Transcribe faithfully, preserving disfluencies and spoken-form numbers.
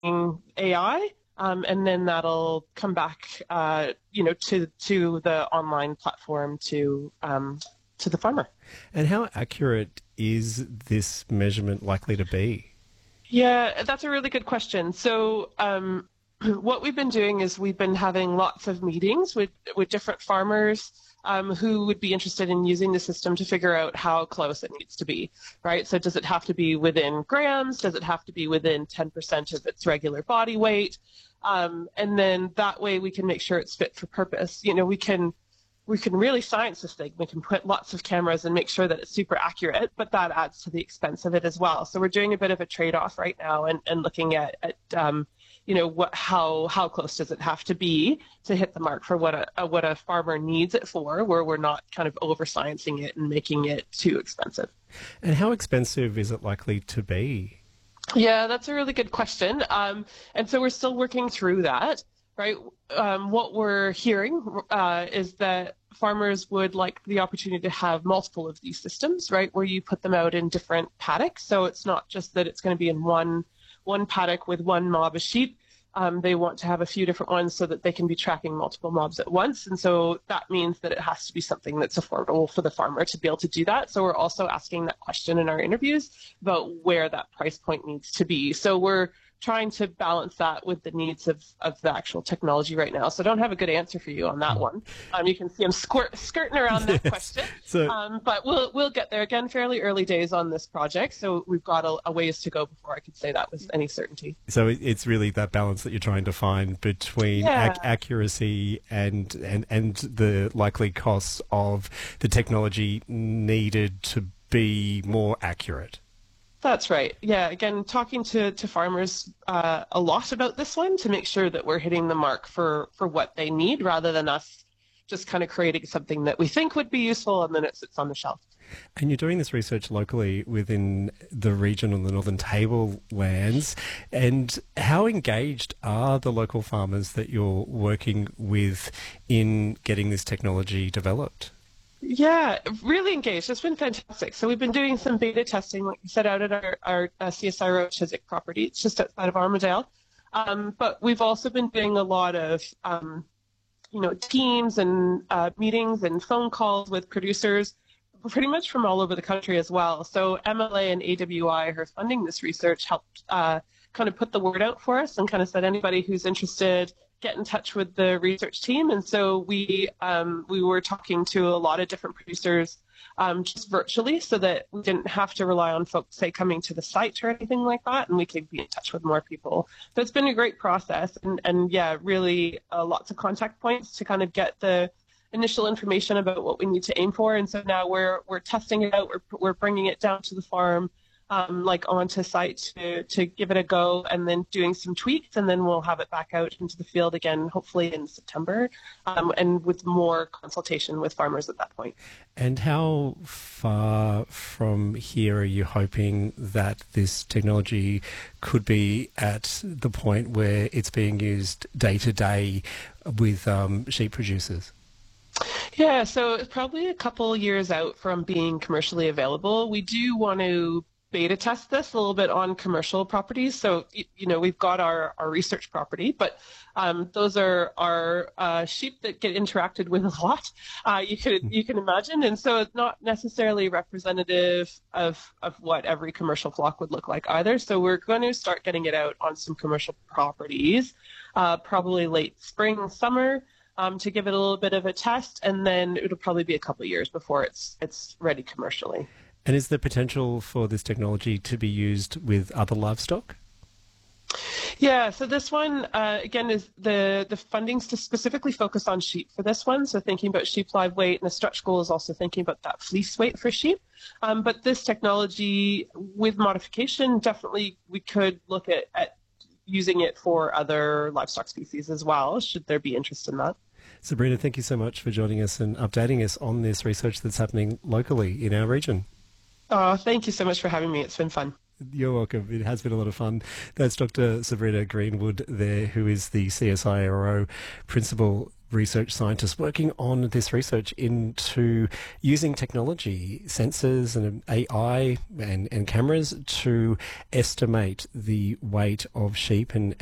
A I, um, and then that'll come back, uh, you know, to to the online platform to um, to the farmer. And how accurate is this measurement likely to be? Yeah, that's a really good question. So, um, what we've been doing is we've been having lots of meetings with with different farmers um, who would be interested in using the system to figure out how close it needs to be, right? So, does it have to be within grams? Does it have to be within ten percent of its regular body weight? Um, and then that way we can make sure it's fit for purpose. You know, we can we can really science this thing. We can put lots of cameras and make sure that it's super accurate, but that adds to the expense of it as well. So we're doing a bit of a trade-off right now and, and looking at, at um, you know, what how how close does it have to be to hit the mark for what a, a what a farmer needs it for, where we're not kind of over sciencing it and making it too expensive. And how expensive is it likely to be? Yeah, that's a really good question. Um, and so we're still working through that. Right. Um, what we're hearing uh, is that farmers would like the opportunity to have multiple of these systems, right, where you put them out in different paddocks. So it's not just that it's going to be in one one paddock with one mob of sheep. Um, they want to have a few different ones so that they can be tracking multiple mobs at once. And so that means that it has to be something that's affordable for the farmer to be able to do that. So we're also asking that question in our interviews about where that price point needs to be. So we're trying to balance that with the needs of, of the actual technology right now. So I don't have a good answer for you on that one. Um, you can see I'm squirt, skirting around that Yes. question, So, um, but we'll we'll get there. Again, fairly early days on this project, so we've got a, a ways to go before I could say that with any certainty. so it- it's really that balance that you're trying to find between Yeah. ac- accuracy and, and, and the likely costs of the technology needed to be more accurate. That's right. Yeah. Again, talking to, to farmers uh, a lot about this one to make sure that we're hitting the mark for, for what they need rather than us just kind of creating something that we think would be useful and then it sits on the shelf. And you're doing this research locally within the region on the Northern Tablelands. And how engaged are the local farmers that you're working with in getting this technology developed? Yeah, really engaged. It's been fantastic. So we've been doing some beta testing, like you said, out at our, our uh, C S I R O Chiswick property. It's just outside of Armidale. Um, but we've also been doing a lot of, um, you know, teams and uh, meetings and phone calls with producers, pretty much from all over the country as well. So M L A and A W I, who are funding this research, helped uh, kind of put the word out for us and kind of said anybody who's interested, get in touch with the research team. And so we um, we were talking to a lot of different producers um, just virtually so that we didn't have to rely on folks, say, coming to the site or anything like that, and we could be in touch with more people. So it's been a great process. And, and yeah, really uh, lots of contact points to kind of get the initial information about what we need to aim for. And so now we're we're testing it out. We're, we're bringing it down to the farm, Um, like onto site to, to give it a go and then doing some tweaks, and then we'll have it back out into the field again, hopefully in September, um, and with more consultation with farmers at that point. And how far from here are you hoping that this technology could be at the point where it's being used day to day with um, sheep producers? Yeah, so it's probably a couple years out from being commercially available. We do want to beta test this a little bit on commercial properties. So, you know, we've got our, our research property, but um, those are our uh, sheep that get interacted with a lot, uh, you could you can imagine. And so it's not necessarily representative of, of what every commercial flock would look like either. So we're going to start getting it out on some commercial properties, uh, probably late spring, summer, um, to give it a little bit of a test. And then it'll probably be a couple of years before it's it's ready commercially. And is there potential for this technology to be used with other livestock? Yeah, so this one, uh, again, is the, the funding's to specifically focus on sheep for this one. So thinking about sheep live weight, and the stretch goal is also thinking about that fleece weight for sheep. Um, but this technology, with modification, definitely we could look at, at using it for other livestock species as well, should there be interest in that. Sabrina, thank you so much for joining us and updating us on this research that's happening locally in our region. Oh, thank you so much for having me. It's been fun. You're welcome. It has been a lot of fun. That's Doctor Sabrina Greenwood there, who is the C S I R O Principal research scientists working on this research into using technology, sensors and A I and, and cameras to estimate the weight of sheep and